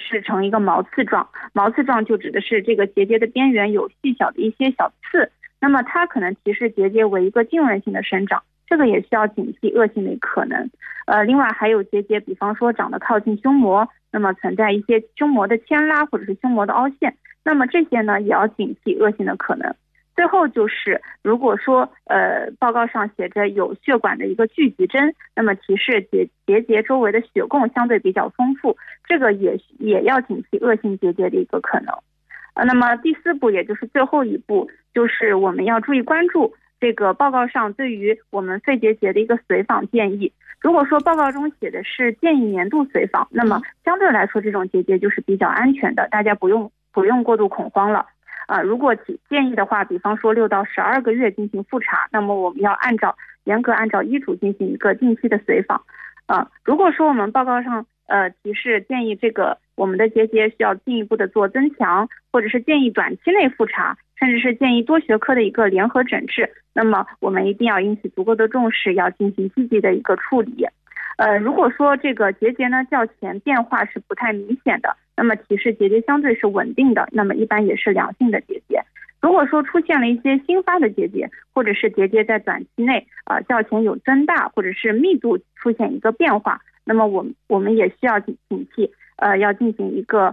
示成一个毛刺状，毛刺状就指的是这个结节的边缘有细小的一些小刺，那么它可能提示结节为一个浸润性的生长，这个也需要警惕恶性的可能。另外还有结节，比方说长得靠近胸膜，那么存在一些胸膜的牵拉或者是胸膜的凹陷，那么这些呢也要警惕恶性的可能。最后就是如果说报告上写着有血管的一个聚集征，那么提示结节周围的血供相对比较丰富，这个也要警惕恶性结节的一个可能。那么第4步也就是最后一步，就是我们要注意关注这个报告上对于我们肺结节的一个随访建议。如果说报告中写的是建议年度随访，那么相对来说这种结节就是比较安全的，大家不用过度恐慌了。如果建议的话，比方说6到12个月进行复查，那么我们要严格按照医嘱进行一个定期的随访。如果说我们报告上提示建议这个我们的结节需要进一步的做增强，或者是建议短期内复查，甚至是建议多学科的一个联合诊治，那么我们一定要引起足够的重视，要进行积极的一个处理。如果说这个结节呢较前变化是不太明显的，那么提示结节相对是稳定的，那么一般也是良性的结节。如果说出现了一些新发的结节，或者是结节在短期内较前有增大，或者是密度出现一个变化，那么我们也需要警惕，要进行一个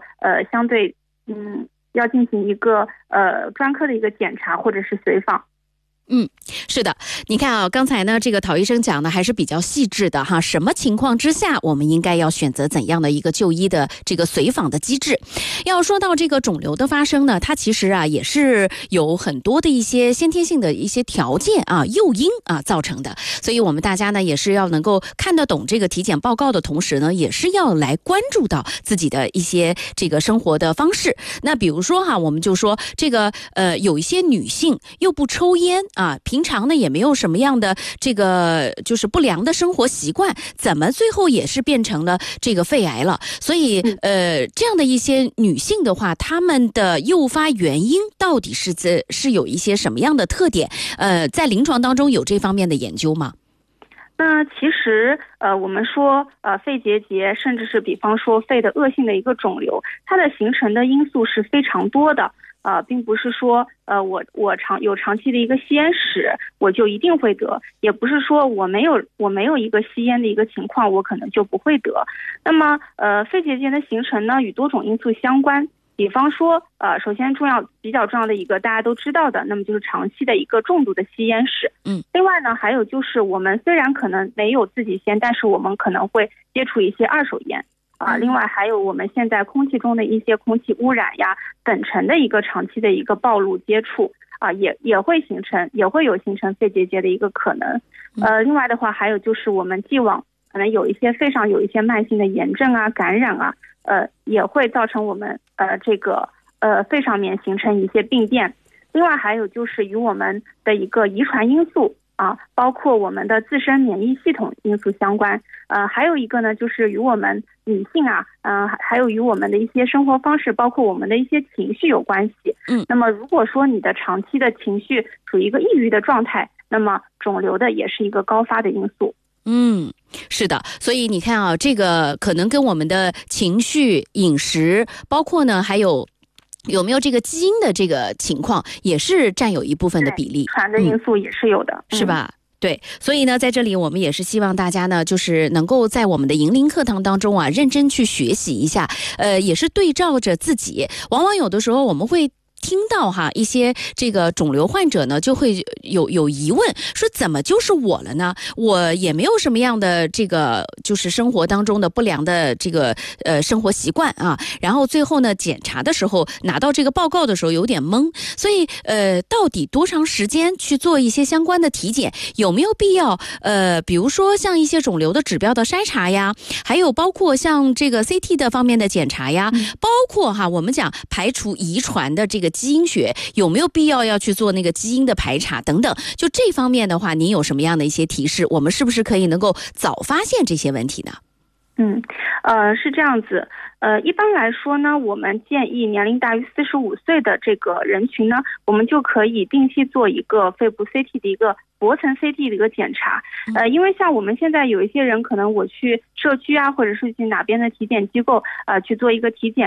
要进行一个专科的一个检查或者是随访。 是的，你看啊，刚才呢这个陶医生讲的还是比较细致的哈，什么情况之下我们应该要选择怎样的一个就医的这个随访的机制。要说到这个肿瘤的发生呢，它其实也是有很多的一些先天性的一些条件诱因造成的，所以我们大家呢也是要能够看得懂这个体检报告的同时呢，也是要来关注到自己的一些这个生活的方式。那比如说我们就说这个有一些女性又不抽烟平常呢也没有什么样的这个就是不良的生活习惯，怎么最后也是变成了这个肺癌了？所以这样的一些女性的话，她们的诱发原因到底是有一些什么样的特点？在临床当中有这方面的研究吗？ 那其实我们说肺结节，甚至是比方说肺的恶性的一个肿瘤，它的形成的因素是非常多的。并不是说我有长期的一个吸烟史我就一定会得，也不是说我没有一个吸烟的一个情况我可能就不会得。那么肺结节的形成呢与多种因素相关，比方说首先比较重要的一个大家都知道的，那么就是长期的一个重度的吸烟史。另外呢还有就是我们虽然可能没有自己吸烟，但是我们可能会接触一些二手烟。另外还有我们现在空气中的一些空气污染等尘的一个长期的一个暴露接触也会有形成肺结节的一个可能。另外的话还有就是我们既往可能有一些肺上有一些慢性的炎症感染也会造成我们这个肺上面形成一些病变。另外还有就是与我们的一个遗传因素包括我们的自身免疫系统因素相关。还有一个呢就是与我们女性还有与我们的一些生活方式，包括我们的一些情绪有关系。那么如果说你的长期的情绪处于一个抑郁的状态，那么肿瘤的也是一个高发的因素。 是的，所以你看这个可能跟我们的情绪、饮食，包括呢还有没有这个基因的这个情况，也是占有一部分的比例。 传的因素也是有的， 是吧？对，所以呢在这里我们也是希望大家呢就是能够在我们的银龄课堂当中认真去学习一下，也是对照着自己。往往有的时候我们会听到一些这个肿瘤患者呢就会有疑问，说怎么就是我了呢？我也没有什么样的这个就是生活当中的不良的这个生活习惯然后最后呢检查的时候拿到这个报告的时候有点懵。所以到底多长时间去做一些相关的体检，有没有必要比如说像一些肿瘤的指标的筛查呀，还有包括像这个 CT 的方面的检查呀，包括我们讲排除遗传的这个基因学，有没有必要去做那个基因的排查等等，就这方面的话您有什么样的一些提示，我们是不是可以能够早发现这些问题呢？ 是这样子。一般来说呢，我们建议年龄大于45岁的这个人群呢，我们就可以定期做一个肺部 CT 的一个薄层 CT 的一个检查。因为像我们现在有一些人可能我去社区或者是去哪边的体检机构去做一个体检，